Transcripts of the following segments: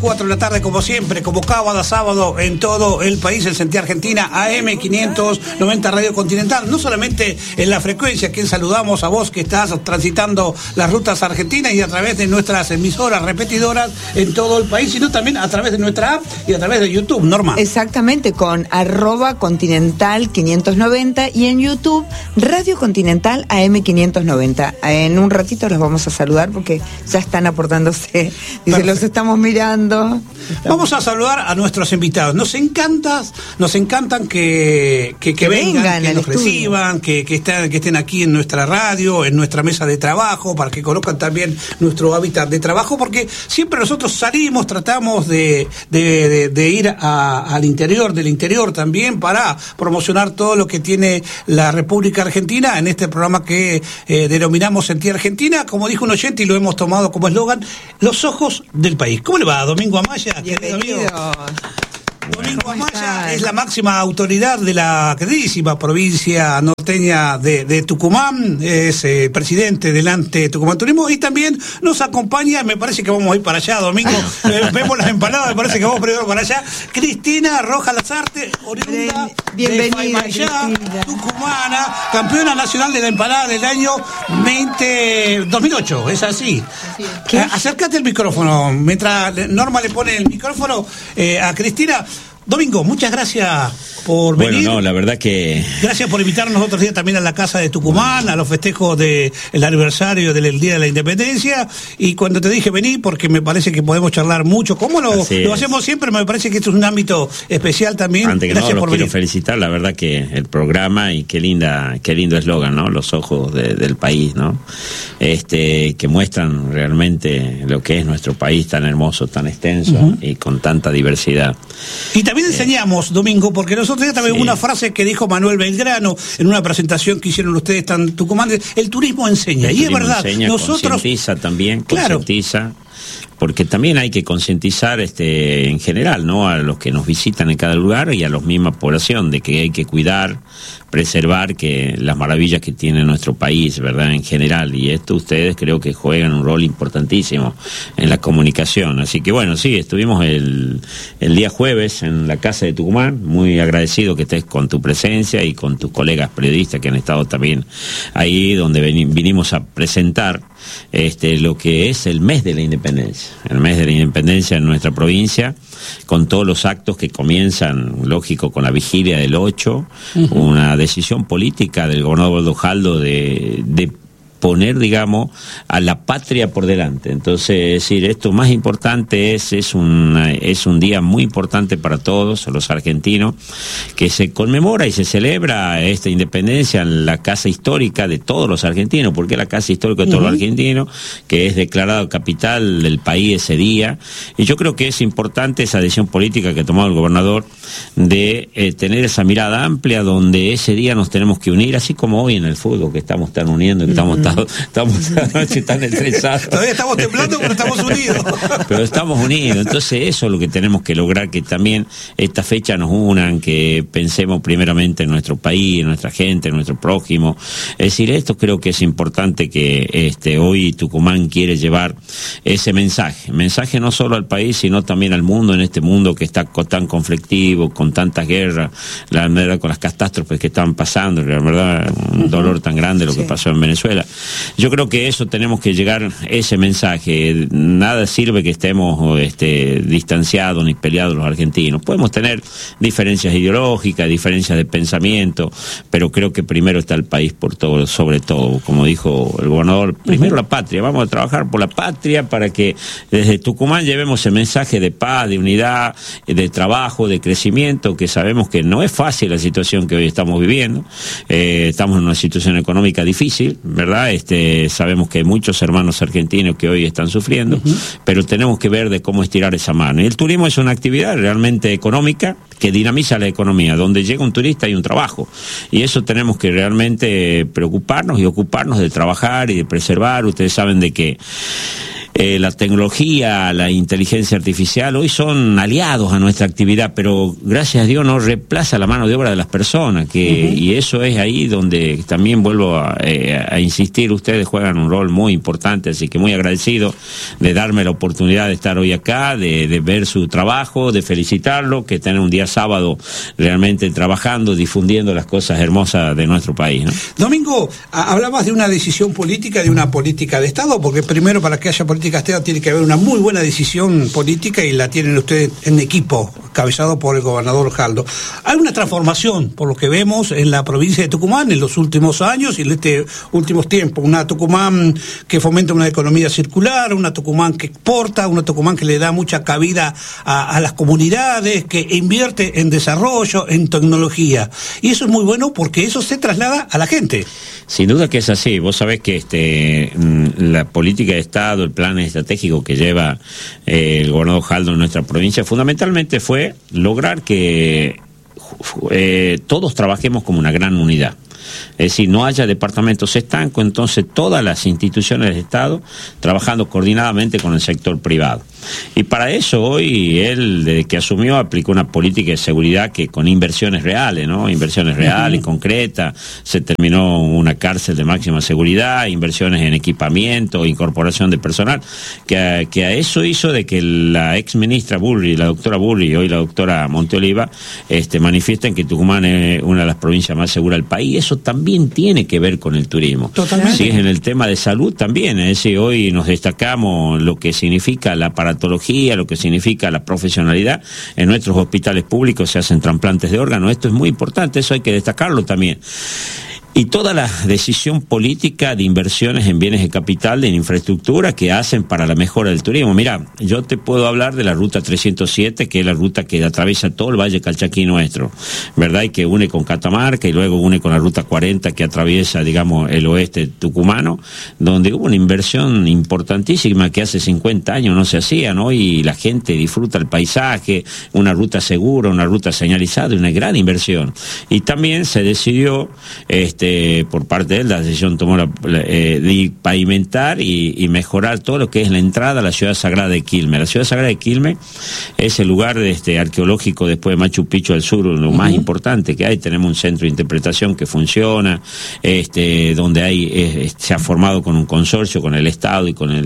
4 de la tarde, como siempre, como cada sábado en todo el país, en Sentir Argentina, AM590 Radio Continental. No solamente en la frecuencia, que saludamos a vos que estás transitando las rutas argentinas y a través de nuestras emisoras repetidoras en todo el país, sino también a través de nuestra app y a través de YouTube, Norma. Exactamente, con @Continental590 y en YouTube Radio Continental AM590. En un ratito los vamos a saludar porque ya están aportándose. Dice, los estamos mirando. Vamos a saludar a nuestros invitados. Nos encantan que vengan, que nos reciban, que estén aquí en nuestra radio, en nuestra mesa de trabajo, para que conozcan también nuestro hábitat de trabajo, porque siempre nosotros salimos, tratamos de ir al interior, del interior también, para promocionar todo lo que tiene la República Argentina en este programa que denominamos Sentir Argentina, como dijo un oyente y lo hemos tomado como eslogan, los ojos del país. ¿Cómo le va, Domingo Amaya? Bienvenidos. Domingo Amaya es la máxima autoridad de la queridísima provincia norteña de Tucumán, es presidente del ANTE Tucumán Turismo y también nos acompaña, me parece que vamos a ir para allá, Domingo, vemos las empanadas, me parece que vamos primero para allá, Cristina Rojas Lazarte, oriunda de Faymayá, tucumana, campeona nacional de la empanada del año 2008, es así. Acércate el micrófono, mientras Norma le pone el micrófono a Cristina. Domingo, muchas gracias por venir. Bueno, no, la verdad que... Gracias por invitarnos otros días también a la Casa de Tucumán, a los festejos del aniversario del Día de la Independencia. Y cuando te dije vení, porque me parece que podemos charlar mucho, como lo hacemos siempre, me parece que esto es un ámbito especial también. Antes que gracias nada, por los quiero venir. felicitar, la verdad que el programa y qué lindo eslogan, ¿no? Los ojos del país, ¿no? Que muestran realmente lo que es nuestro país tan hermoso, tan extenso y con tanta diversidad. Y también enseñamos, Domingo, porque nosotros ya también una frase que dijo Manuel Belgrano en una presentación que hicieron ustedes tan Tucumán, el turismo enseña, y es verdad, nosotros concientiza también, claro, concientiza, porque también hay que concientizar en general, ¿no? A los que nos visitan en cada lugar y a la misma población de que hay que cuidar, preservar que las maravillas que tiene nuestro país, ¿verdad? En general, y esto ustedes creo que juegan un rol importantísimo en la comunicación. Así que bueno, sí, estuvimos el día jueves en la Casa de Tucumán, muy agradecido que estés con tu presencia y con tus colegas periodistas que han estado también ahí, donde vinimos a presentar lo que es el mes de la independencia. El mes de la independencia en nuestra provincia, con todos los actos que comienzan, lógico, con la vigilia del 8, una decisión política del gobernador Duhalde de poner, digamos, a la patria por delante. Entonces, es decir, esto más importante es un día muy importante para todos los argentinos, que se conmemora y se celebra esta independencia en la casa histórica de todos los argentinos, porque es la casa histórica de todos los argentinos, que es declarado capital del país ese día. Y yo creo que es importante esa decisión política que ha tomado el gobernador de tener esa mirada amplia, donde ese día nos tenemos que unir, así como hoy en el fútbol, que estamos tan uniendo, que estamos anoche tan estresados. Todavía estamos temblando, pero estamos unidos. Pero estamos unidos. Entonces eso es lo que tenemos que lograr, que también esta fecha nos unan, que pensemos primeramente en nuestro país, en nuestra gente, en nuestro prójimo. Es decir, esto creo que es importante, que hoy Tucumán quiere llevar ese mensaje no solo al país, sino también al mundo, en este mundo que está tan conflictivo, con tantas guerras, la verdad, con las catástrofes que están pasando, la verdad, un dolor tan grande lo que pasó en Venezuela. Yo creo que eso tenemos que llegar, ese mensaje. Nada sirve que estemos distanciados ni peleados los argentinos. Podemos tener diferencias ideológicas, diferencias de pensamiento, pero creo que primero está el país por todo, sobre todo, como dijo el gobernador, primero la patria. Vamos a trabajar por la patria para que desde Tucumán llevemos el mensaje de paz, de unidad, de trabajo, de crecimiento, que sabemos que no es fácil la situación que hoy estamos viviendo. Estamos en una situación económica difícil, ¿verdad? Sabemos que hay muchos hermanos argentinos que hoy están sufriendo, pero tenemos que ver de cómo estirar esa mano. Y el turismo es una actividad realmente económica que dinamiza la economía. Donde llega un turista hay un trabajo. Y eso tenemos que realmente preocuparnos y ocuparnos de trabajar y de preservar. Ustedes saben de que la tecnología, la inteligencia artificial, hoy son aliados a nuestra actividad, pero gracias a Dios no reemplaza la mano de obra de las personas, y eso es ahí donde también vuelvo a insistir, ustedes juegan un rol muy importante, así que muy agradecido de darme la oportunidad de estar hoy acá, de ver su trabajo, de felicitarlo, que tener un día sábado realmente trabajando, difundiendo las cosas hermosas de nuestro país, ¿no? Domingo, hablabas de una decisión política, de una política de Estado, porque primero para que haya política de Estado tiene que haber una muy buena decisión política y la tienen ustedes en equipo, cabezado por el gobernador Jaldo. Hay una transformación, por lo que vemos, en la provincia de Tucumán en los últimos años y en este últimos tiempos. Una Tucumán que fomenta una economía circular, una Tucumán que exporta, una Tucumán que le da mucha cabida a las comunidades, que invierte en desarrollo, en tecnología. Y eso es muy bueno porque eso se traslada a la gente. Sin duda que es así. Vos sabés que la política de Estado, el plan estratégico que lleva el gobernador Jaldo en nuestra provincia, fundamentalmente fue lograr que todos trabajemos como una gran unidad. Es decir, no haya departamentos estancos, entonces todas las instituciones del Estado trabajando coordinadamente con el sector privado. Y para eso hoy él, desde que asumió, aplicó una política de seguridad que con inversiones reales, ¿no? Inversiones reales, concretas, se terminó una cárcel de máxima seguridad, inversiones en equipamiento, incorporación de personal, que a eso hizo de que la ex ministra Burri, la doctora Burri, y hoy la doctora Monteoliva, manifiesten que Tucumán es una de las provincias más seguras del país. Eso también tiene que ver con el turismo. Totalmente. Sí, en el tema de salud también, es decir, hoy nos destacamos lo que significa la aparatología, lo que significa la profesionalidad. En nuestros hospitales públicos se hacen trasplantes de órganos, esto es muy importante, eso hay que destacarlo también. Y toda la decisión política de inversiones en bienes de capital, de infraestructura que hacen para la mejora del turismo. Mira, yo te puedo hablar de la ruta 307, que es la ruta que atraviesa todo el Valle Calchaquí nuestro, ¿verdad? Y que une con Catamarca y luego une con la ruta 40 que atraviesa, digamos, el oeste tucumano, donde hubo una inversión importantísima que hace 50 años no se hacía, ¿no? Y la gente disfruta el paisaje, una ruta segura, una ruta señalizada, una gran inversión. Y también se decidió, por parte de él, la decisión tomó de pavimentar y mejorar todo lo que es la entrada a la ciudad sagrada de Quilmes. La ciudad sagrada de Quilmes es el lugar arqueológico después de Machu Picchu al sur, lo más importante que hay. Tenemos un centro de interpretación que funciona, donde se ha formado con un consorcio con el Estado y con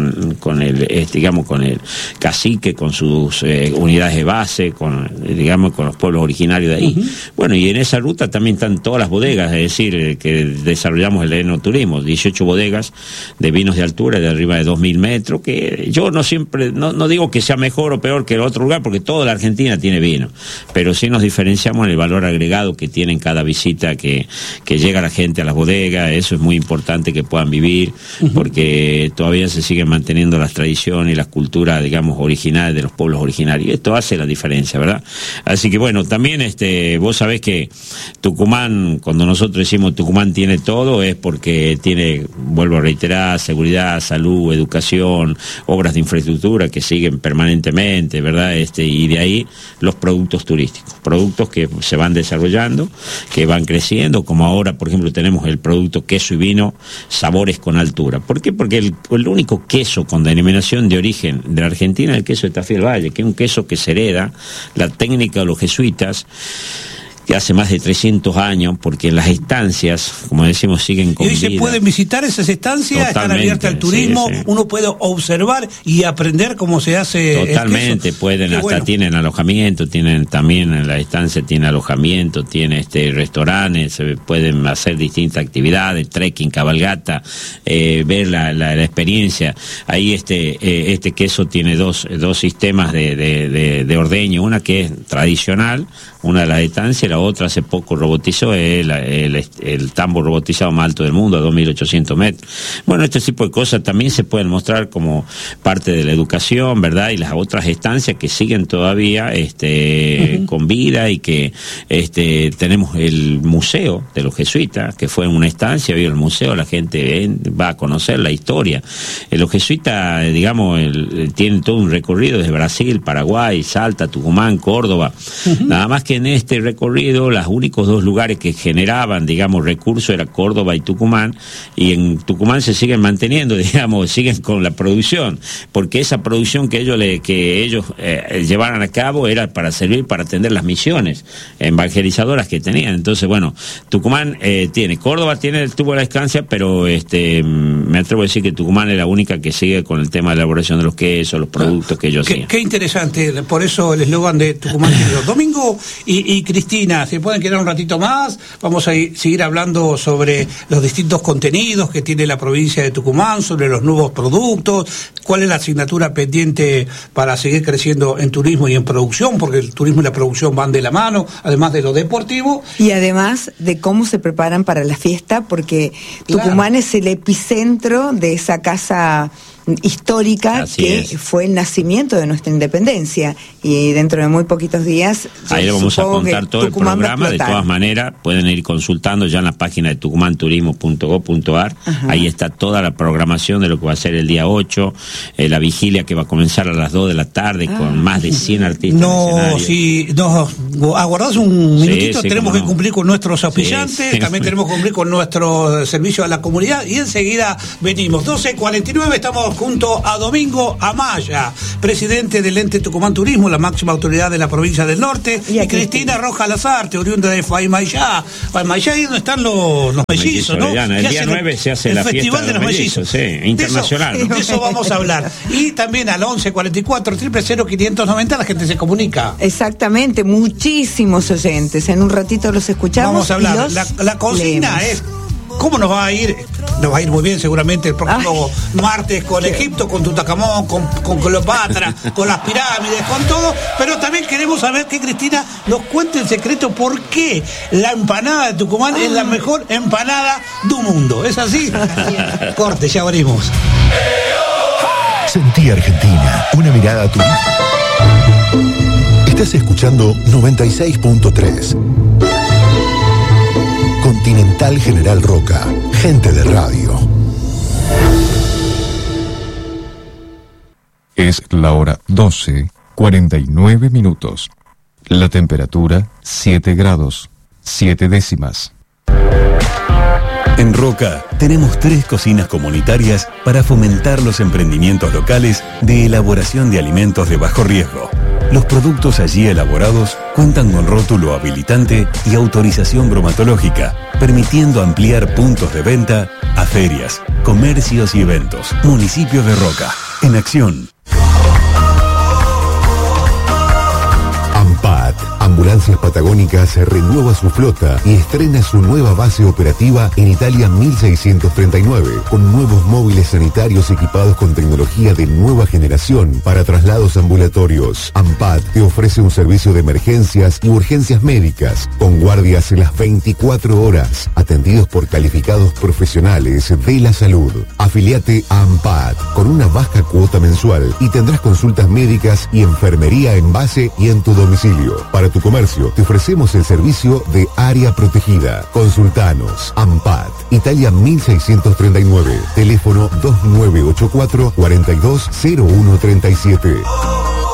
el cacique, con sus unidades de base, con los pueblos originarios de ahí. Bueno, y en esa ruta también están todas las bodegas, es decir, que desarrollamos el enoturismo, 18 bodegas de vinos de altura de arriba de 2.000 metros, que yo no digo que sea mejor o peor que el otro lugar, porque toda la Argentina tiene vino, pero sí nos diferenciamos en el valor agregado que tiene en cada visita que llega la gente a las bodegas. Eso es muy importante que puedan vivir, porque todavía se siguen manteniendo las tradiciones y las culturas, digamos, originales de los pueblos originarios. Esto hace la diferencia, ¿verdad? Así que bueno, también vos sabés que Tucumán, cuando nosotros decimos Tucumán tiene todo, es porque tiene, vuelvo a reiterar, seguridad, salud, educación, obras de infraestructura que siguen permanentemente, ¿verdad? Y de ahí los productos turísticos, productos que se van desarrollando, que van creciendo, como ahora, por ejemplo, tenemos el producto queso y vino, sabores con altura. ¿Por qué? Porque el único queso con denominación de origen de la Argentina es el queso de Tafí del Valle, que es un queso que se hereda la técnica de los jesuitas, que hace más de 300 años, porque las estancias, como decimos, siguen con vida. ¿Y hoy se pueden visitar esas estancias? Están abiertas al turismo, sí. Uno puede observar y aprender cómo se hace. Totalmente, pueden, hasta tienen alojamiento, tienen también en la estancia, tiene alojamiento, tiene restaurantes, se pueden hacer distintas actividades, trekking, cabalgata, ver la experiencia. Ahí este queso tiene dos sistemas de ordeño, una que es tradicional, una de las estancias, la otra hace poco robotizó, el tambo robotizado más alto del mundo, a 2.800 metros. Bueno, este tipo de cosas también se pueden mostrar como parte de la educación, ¿verdad? Y las otras estancias que siguen todavía con vida, y que tenemos el museo de los jesuitas, que fue una estancia, hoy el museo, la gente va a conocer la historia. Los jesuitas, digamos, tienen todo un recorrido desde Brasil, Paraguay, Salta, Tucumán, Córdoba. Nada más que en este recorrido ocurrido, los únicos dos lugares que generaban, digamos, recursos era Córdoba y Tucumán, y en Tucumán se siguen manteniendo, digamos, siguen con la producción, porque esa producción que ellos llevaran a cabo era para servir para atender las misiones evangelizadoras que tenían. Entonces, bueno, Tucumán Córdoba tuvo la estancia, pero me atrevo a decir que Tucumán es la única que sigue con el tema de la elaboración de los quesos, los productos que ellos hacían. Qué interesante, por eso el eslogan de Tucumán. Domingo y Cristina, ¿se pueden quedar un ratito más? Vamos a seguir hablando sobre los distintos contenidos que tiene la provincia de Tucumán, sobre los nuevos productos, cuál es la asignatura pendiente para seguir creciendo en turismo y en producción, porque el turismo y la producción van de la mano, además de lo deportivo. Y además de cómo se preparan para la fiesta, porque Tucumán es el epicentro de esa casa histórica fue el nacimiento de nuestra independencia, y dentro de muy poquitos días ahí le vamos a contar todo el programa. De todas maneras pueden ir consultando ya en la página de tucumanturismo.gov.ar. Ahí está toda la programación de lo que va a ser el día 8, la vigilia que va a comenzar a las 2 de la tarde con más de 100 artistas. Si nos aguardás un minutito, tenemos que cumplir con nuestros auspiciantes, también tenemos que cumplir con nuestro servicio a la comunidad, y enseguida venimos. 12:49, estamos junto a Domingo Amaya, presidente del ente Tucumán Turismo, la máxima autoridad de la provincia del Norte, y Cristina Rojas Lazarte, oriunda de Faymayá. Faymayá, ahí donde están los mellizos, ¿no? El día 9 se hace la Festival de los Mellizos, internacional. De eso vamos a hablar. Y también al 1144 000 590 la gente se comunica. Exactamente, muchísimos oyentes. En un ratito los escuchamos. Vamos a hablar. La consigna es: ¿cómo nos va a ir? Nos va a ir muy bien seguramente el próximo martes con Egipto, con Tutankamón, con Cleopatra, con las pirámides, con todo, pero también queremos saber que Cristina nos cuente el secreto por qué la empanada de Tucumán es la mejor empanada del mundo. ¿Es así? Corte, ya venimos. Sentí Argentina, una mirada a tu... Estás escuchando 96.3. Continental General Roca, gente de radio. Es la hora 12:49. La temperatura 7 grados, 7 décimas. En Roca tenemos 3 cocinas comunitarias para fomentar los emprendimientos locales de elaboración de alimentos de bajo riesgo. Los productos allí elaborados cuentan con rótulo habilitante y autorización bromatológica, permitiendo ampliar puntos de venta a ferias, comercios y eventos. Municipio de Roca, en acción. AMPAT, Ambulancias Patagónicas, renueva su flota y estrena su nueva base operativa en Italia 1639, con nuevos móviles sanitarios equipados con tecnología de nueva generación para traslados ambulatorios. AMPAT te ofrece un servicio de emergencias y urgencias médicas, con guardias en las 24 horas, atendidos por calificados profesionales de la salud. Afiliate a AMPAT con una baja cuota mensual y tendrás consultas médicas y enfermería en base y en tu domicilio. Para tu comercio te ofrecemos el servicio de área protegida. Consultanos. AMPAT, Italia 1639, teléfono 2984 420137.